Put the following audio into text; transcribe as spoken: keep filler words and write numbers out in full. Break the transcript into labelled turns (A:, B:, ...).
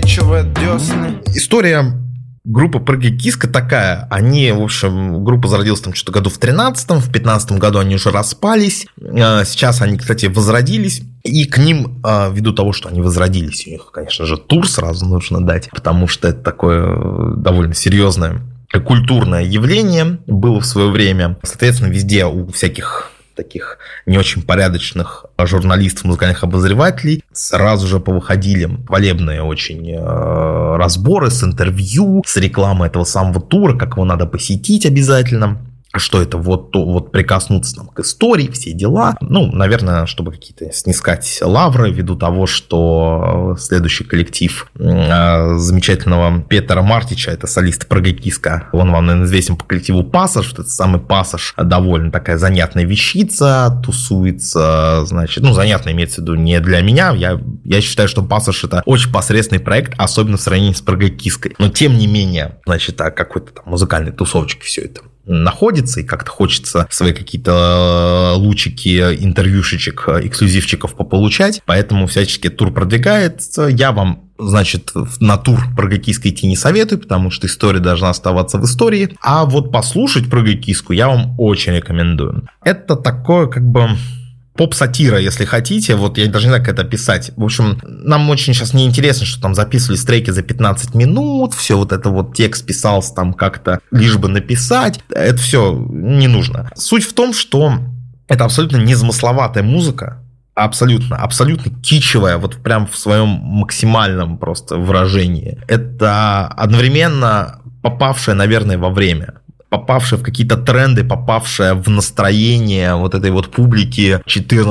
A: скручивает десны.
B: История группы «Прыгай, киска» такая. Они, в общем, группа зародилась там что-то году в тринадцатом, в пятнадцатом году они уже распались. Сейчас они, кстати, возродились. И к ним, ввиду того, что они возродились, у них, конечно же, тур сразу нужно дать, потому что это такое довольно серьезное культурное явление было в свое время. Соответственно, везде у всяких таких не очень порядочных журналистов, музыкальных обозревателей сразу же повыходили хвалебные очень разборы с интервью, с рекламой этого самого тура, как его надо посетить обязательно. Что это вот, то, вот прикоснуться там, к истории, все дела. Ну, наверное, чтобы какие-то снискать лавры ввиду того, что следующий коллектив э, замечательного Петера Мартича, это солист «Прыгай, киска», он вам, наверное, известен по коллективу «Пассаж». Вот этот самый «Пассаж» довольно такая занятная вещица, тусуется, значит, ну, занятная имеется в виду не для меня. Я, я считаю, что «Пассаж» это очень посредственный проект, особенно в сравнении с «Прыгай, киской». Но, тем не менее, значит, о какой-то там музыкальной тусовочке все это находится, и как-то хочется свои какие-то лучики, интервьюшечек, эксклюзивчиков пополучать, поэтому всячески тур продвигается. Я вам, значит, на тур «Прыгай, киска» идти не советую, потому что история должна оставаться в истории, а вот послушать «Прыгай, киску» я вам очень рекомендую. Это такое, как бы... поп-сатира, если хотите, вот я даже не знаю, как это описать. В общем, нам очень сейчас не интересно, что там записывались треки за пятнадцать минут, все вот это вот текст писался там как-то лишь бы написать. Это все не нужно. Суть в том, что это абсолютно незамысловатая музыка, абсолютно, абсолютно кичевая, вот прям в своем максимальном просто выражении. Это одновременно попавшая, наверное, во время, попавшая в какие-то тренды, попавшая в настроение вот этой вот публики четырнадцати